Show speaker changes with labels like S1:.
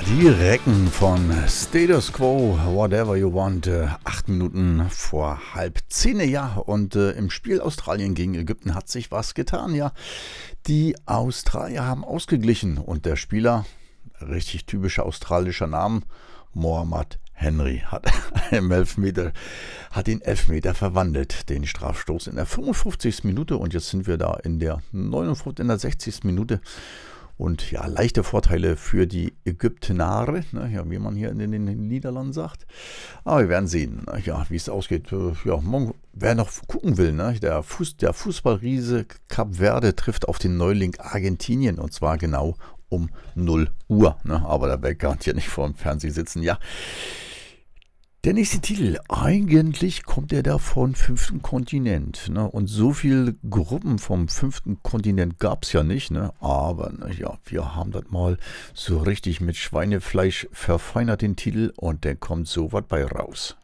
S1: Die Recken von Status Quo, Whatever You Want, 8 Minuten vor halb 10, ja, und im Spiel Australien gegen Ägypten hat sich was getan, ja. Die Australier haben ausgeglichen und der Spieler, richtig typischer australischer Name, Mohamed Henry, hat den Elfmeter verwandelt, den Strafstoß in der 55. Minute, und jetzt sind wir da in der 60. Minute. Und ja, leichte Vorteile für die Ägyptenare, ne, ja, wie man hier in den Niederlanden sagt. Aber wir werden sehen, ja, wie es ausgeht. Ja, wer noch gucken will, ne, der Fußballriese Kap Verde trifft auf den Neuling Argentinien, und zwar genau um 0 Uhr. Ne, aber der wird garantiert nicht vor dem Fernsehen sitzen. Ja, der nächste Titel, eigentlich kommt er da vom 5. Kontinent. Ne? Und so viele Gruppen vom 5. Kontinent gab es ja nicht. Ne? Aber ja, wir haben das mal so richtig mit Schweinefleisch verfeinert, den Titel. Und der kommt so was bei raus.